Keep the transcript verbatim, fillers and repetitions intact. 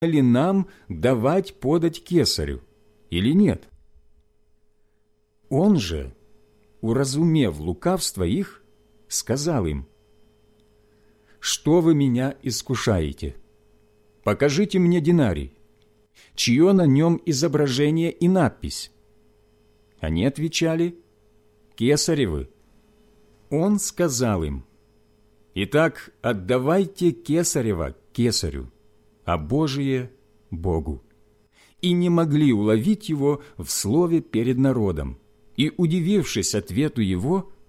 ли нам давать подать кесарю или нет?» Он же, уразумев лукавство их, сказал им: «Что вы меня искушаете? Покажите мне динарий, чье на нем изображение и надпись». Они отвечали: «Кесаревы». Он сказал им: «Итак, отдавайте кесарева кесарю, а Божие – Богу». И не могли уловить его в слове перед народом, и, удивившись ответу его,